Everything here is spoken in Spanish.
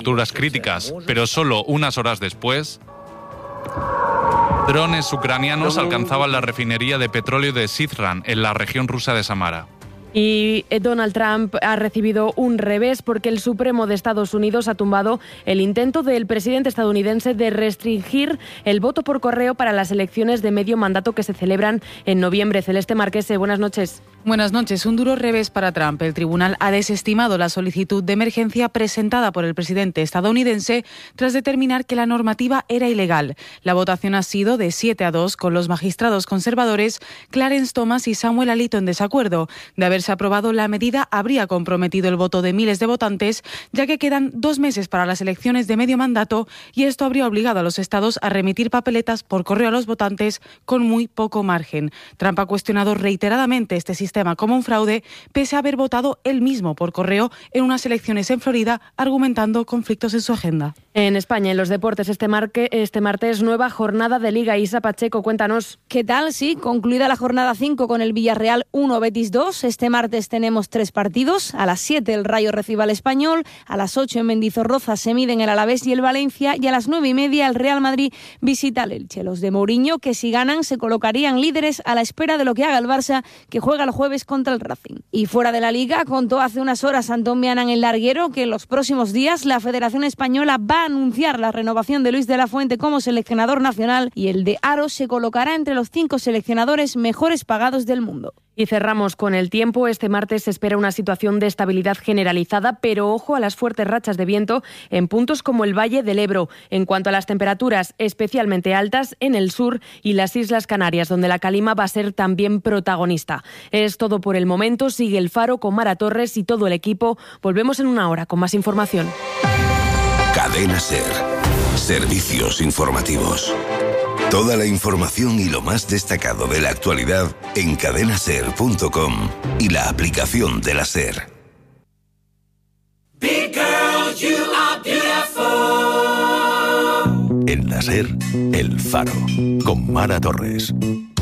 infraestructuras críticas, pero solo unas horas después, drones ucranianos alcanzaban la refinería de petróleo de Syzran, en la región rusa de Samara. Y Donald Trump ha recibido un revés porque el Supremo de Estados Unidos ha tumbado el intento del presidente estadounidense de restringir el voto por correo para las elecciones de medio mandato que se celebran en noviembre. Celeste Marquese, buenas noches. Buenas noches. Un duro revés para Trump. El tribunal ha desestimado la solicitud de emergencia presentada por el presidente estadounidense tras determinar que la normativa era ilegal. La votación ha sido de 7-2, con los magistrados conservadores Clarence Thomas y Samuel Alito en desacuerdo. De haberse aprobado, la medida habría comprometido el voto de miles de votantes, ya que quedan 2 meses para las elecciones de medio mandato, y esto habría obligado a los estados a remitir papeletas por correo a los votantes con muy poco margen. Trump ha cuestionado reiteradamente este sistema como un fraude, pese a haber votado él mismo por correo en unas elecciones en Florida, argumentando conflictos en su agenda. En España, en los deportes, este martes, nueva jornada de Liga. Isa Pacheco, cuéntanos. ¿Qué tal? Sí, concluida la jornada 5 con el Villarreal 1, Betis 2. Este martes tenemos 3 partidos. A las 7 el Rayo recibe al Español, a las 8 en Mendizorroza se miden el Alavés y el Valencia, y a las 9:30 el Real Madrid visita al Elche. Los de Mourinho, que si ganan se colocarían líderes a la espera de lo que haga el Barça, que juega el jueves contra el Racing. Y fuera de la Liga, contó hace unas horas Antón Viana en El Larguero que en los próximos días la Federación Española va a anunciar la renovación de Luis de la Fuente como seleccionador nacional, y el de Aro se colocará entre los 5 seleccionadores mejores pagados del mundo. Y cerramos con el tiempo. Este martes se espera una situación de estabilidad generalizada, pero ojo a las fuertes rachas de viento en puntos como el Valle del Ebro. En cuanto a las temperaturas, especialmente altas en el sur y las Islas Canarias, donde la calima va a ser también protagonista. Es todo por el momento. Sigue El Faro con Mara Torres y todo el equipo. Volvemos en una hora con más información. Cadena SER. Servicios informativos. Toda la información y lo más destacado de la actualidad en cadenaser.com y la aplicación de la SER. Big girl, you are beautiful. En la SER, El Faro, con Mara Torres.